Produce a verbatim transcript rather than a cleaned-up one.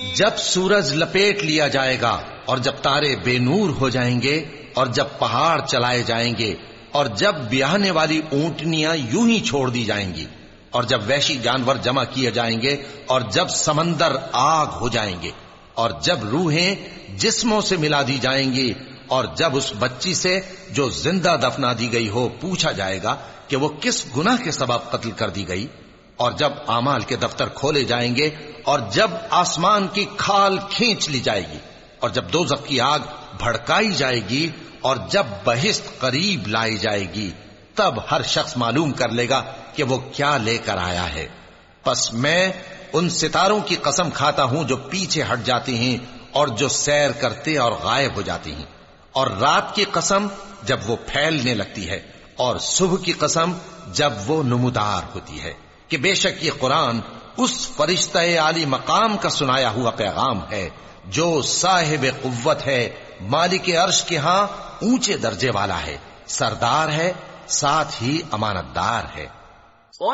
جب سورج لپیٹ لیا جائے گا اور جب تارے بے نور ہو جائیں گے اور جب پہاڑ چلائے جائیں گے اور جب بیاہنے والی اونٹنیاں یوں ہی چھوڑ دی جائیں گی اور جب وحشی جانور جمع کیے جائیں گے اور جب سمندر آگ ہو جائیں گے اور جب روحیں جسموں سے ملا دی جائیں گی اور جب اس بچی سے جو زندہ دفنا دی گئی ہو پوچھا جائے گا کہ وہ کس گناہ کے سبب قتل کر دی گئی اور جب اعمال کے دفتر کھولے جائیں گے اور جب آسمان کی کھال کھینچ لی جائے گی اور جب دوزخ کی آگ بھڑکائی جائے گی اور جب بہشت قریب لائی جائے گی تب ہر شخص معلوم کر لے گا کہ وہ کیا لے کر آیا ہے۔ پس میں ان ستاروں کی قسم کھاتا ہوں جو پیچھے ہٹ جاتی ہیں اور جو سیر کرتے اور غائب ہو جاتی ہیں، اور رات کی قسم جب وہ پھیلنے لگتی ہے، اور صبح کی قسم جب وہ نمودار ہوتی ہے، کہ بے شک یہ قرآن اس فرشتہ عالی مقام کا سنایا ہوا پیغام ہے جو صاحب قوت ہے، مالک عرش کے ہاں اونچے درجے والا ہے، سردار ہے، ساتھ ہی امانت دار ہے۔